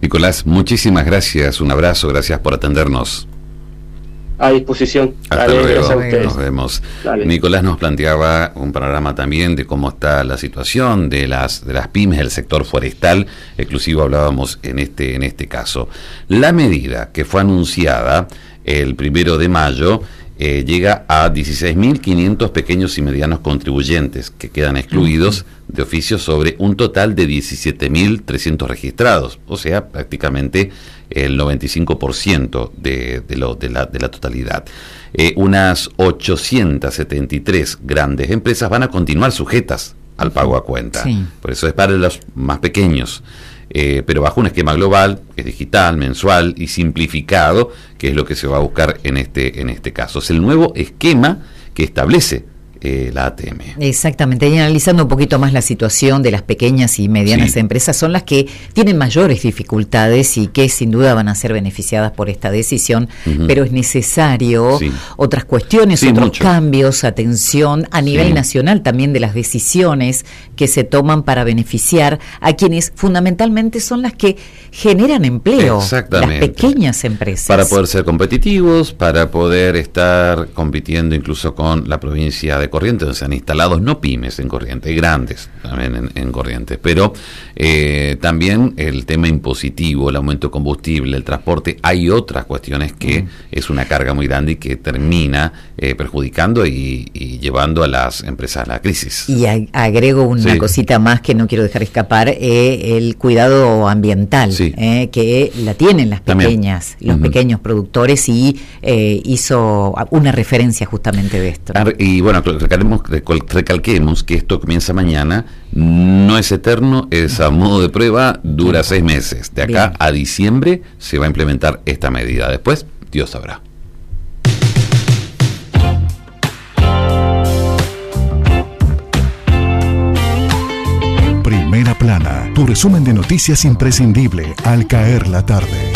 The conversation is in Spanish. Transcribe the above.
Nicolás, muchísimas gracias, un abrazo, gracias por atendernos. A disposición. Hasta Dale, luego, gracias a ustedes. nos vemos. Dale. Nicolás nos planteaba un panorama también de cómo está la situación de las pymes del sector forestal, exclusivo hablábamos en este caso. La medida que fue anunciada el 1 de mayo llega a 16.500 pequeños y medianos contribuyentes que quedan excluidos de oficio sobre un total de 17.300 registrados, o sea, prácticamente el 95% de la totalidad. Unas 873 grandes empresas van a continuar sujetas al pago a cuenta. Sí. Por eso es para los más pequeños. Pero bajo un esquema global, que es digital, mensual y simplificado, que es lo que se va a buscar en este caso. Es el nuevo esquema que establece la ATM. Exactamente, y analizando un poquito más la situación de las pequeñas y medianas empresas, son las que tienen mayores dificultades y que sin duda van a ser beneficiadas por esta decisión, pero es necesario otras cuestiones, otros cambios, atención a nivel nacional también de las decisiones que se toman para beneficiar a quienes fundamentalmente son las que generan empleo, las pequeñas empresas. Para poder ser competitivos, para poder estar compitiendo incluso con la provincia de Corrientes, donde se han instalado no pymes en Corrientes, grandes también en Corrientes, pero también el tema impositivo, el aumento de combustible, el transporte, hay otras cuestiones que es una carga muy grande y que termina perjudicando y llevando a las empresas a la crisis. Y agrego una cosita más que no quiero dejar escapar, el cuidado ambiental, que la tienen las pequeñas, los pequeños productores, y hizo una referencia justamente de esto. Y bueno, recalquemos que esto comienza mañana, no es eterno, es a modo de prueba, dura 6 meses. De acá a diciembre se va a implementar esta medida. Después, Dios sabrá. Primera Plana, tu resumen de noticias imprescindible al caer la tarde.